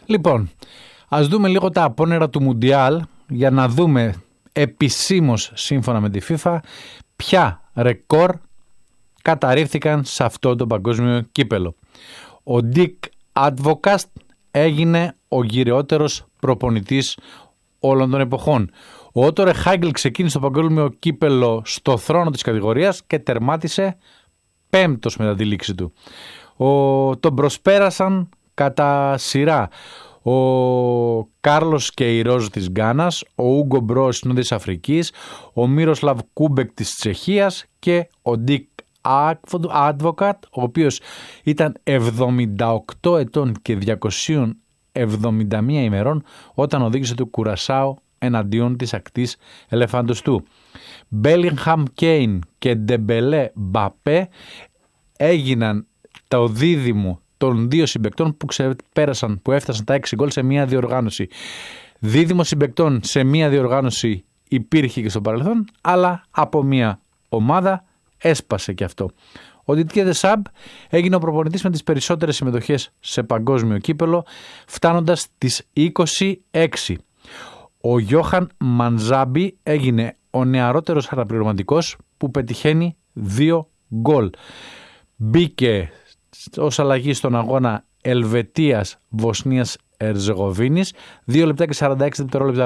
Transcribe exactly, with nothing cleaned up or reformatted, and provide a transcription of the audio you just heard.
Λοιπόν, ας δούμε λίγο τα απόνερα του Μουντιάλ για να δούμε επισήμως σύμφωνα με τη FIFA ποια ρεκόρ καταρρίφθηκαν σε αυτό το παγκόσμιο κύπελο. Ο Dick Advocaat έγινε ο γυριότερος προπονητής όλων των εποχών. Ο Ότορε Χάγκελ ξεκίνησε το παγκόσμιο κύπελο στο θρόνο της κατηγορίας και τερμάτισε πέμπτος μετά τη λήξη του. Ο, τον προσπέρασαν κατά σειρά ο Κάρλος Κεϊρόζ της Γκάνας, ο Ούγκο Μπρος της Νότιας Αφρικής, ο Μύροσλαβ Κούμπεκ της Τσεχίας και ο Dick Advocaat, ο οποίος ήταν εβδομήντα οκτώ ετών και διακόσιες εβδομήντα μία ημερών όταν οδήγησε το Κουρασάο εναντίον της ακτής Ελεφαντοστού. Μπέλιγχαμ Κέιν και Ντεμπελέ Μπαπέ έγιναν το δίδυμο των δύο συμπαικτών που ξεπέρασαν, που έφτασαν τα έξι γκολ σε μία διοργάνωση. Δίδυμο συμπαικτών σε μία διοργάνωση υπήρχε και στο παρελθόν, αλλά από μία ομάδα έσπασε και αυτό. Ο Ντιτιέ Ντεσάμπ έγινε ο προπονητής με τις περισσότερες συμμετοχές σε παγκόσμιο κύπελο, φτάνοντας τις είκοσι έξι. Ο Γιώχαν Μαντζάμπι έγινε ο νεαρότερος αναπληρωματικός που πετυχαίνει δύο γκολ. Μπήκε ως αλλαγή στον αγώνα Ελβετίας Βοσνίας Ερζεγοβίνης, δύο λεπτά και σαράντα έξι δευτερόλεπτα